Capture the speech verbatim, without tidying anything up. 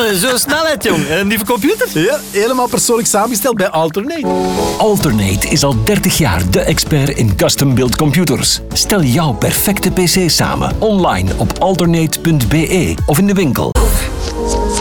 Allee, zo'n snelheid, jong. En die computer? Ja, helemaal persoonlijk samengesteld bij Alternate. Alternate is al dertig jaar de expert in custom-built computers. Stel jouw perfecte pc samen online op alternate punt be of in de winkel.